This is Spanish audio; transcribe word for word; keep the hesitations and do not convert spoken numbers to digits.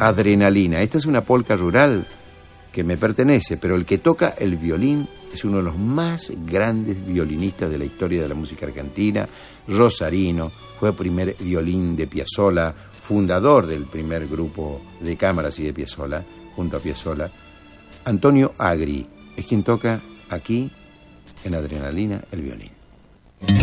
Adrenalina. Esta es una polca rural que me pertenece, pero el que toca el violín es uno de los más grandes violinistas de la historia de la música argentina, rosarino, fue el primer violín de Piazzolla, fundador del primer grupo de cámaras y de Piazzolla, junto a Piazzolla. Antonio Agri es quien toca aquí en Adrenalina el violín.